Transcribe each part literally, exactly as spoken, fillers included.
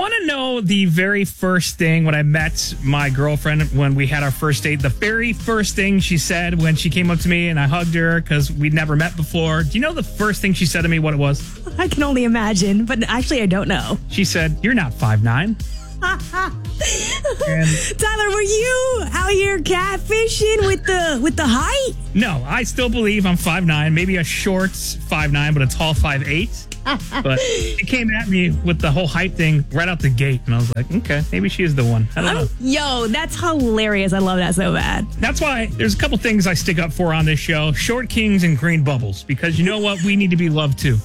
want to know the very first thing when I met my girlfriend when we had our first date? The very first thing she said when she came up to me and I hugged her because we'd never met before. Do you know the first thing she said to me what it was? I can only imagine, but actually I don't know. She said, "You're not five nine." And Tyler, were you out here catfishing with the with the height? no, I still believe I'm five nine, maybe a short five nine, but a tall five eight. But she came at me with the whole height thing right out the gate, and I was like, okay, maybe she is the one. I don't know. Yo, that's hilarious. I love that so bad. That's why there's a couple things I stick up for on this show. Short kings and green bubbles, because you know what? We need to be loved too.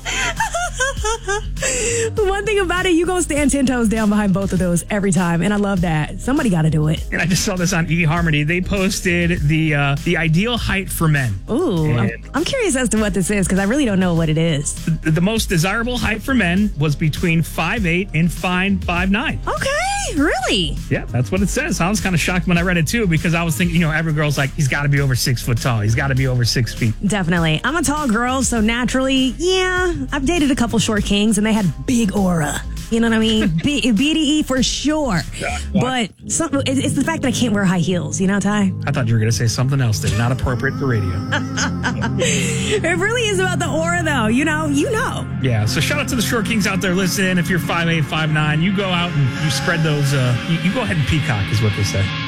The one thing about it, you go stand ten toes down behind both of those every time, and I love that. Somebody got to do it. And I just saw this on eHarmony. They posted the uh, the ideal height for men. Ooh, I'm, I'm curious as to what this is because I really don't know what it is. The, the most desirable height for men was between five eight and fine five nine. Okay, really? Yeah, that's what it says. I was kind of shocked when I read it too because I was thinking, you know, every girl's like, he's got to be over six foot tall. He's got to be over six feet. Definitely. I'm a tall girl, so naturally, yeah, I've dated a couple short kings and they had big aura. You know what I mean? B- BDE for sure. Yeah, but some, it- it's the fact that I can't wear high heels. You know, Ty? I thought you were going to say something else that's not appropriate for radio. It really is about the aura, though. You know, you know. Yeah, so shout out to the short kings out there listening. If you're five eight, five nine, you go out and you spread those, uh, you, you go ahead and peacock is what they say.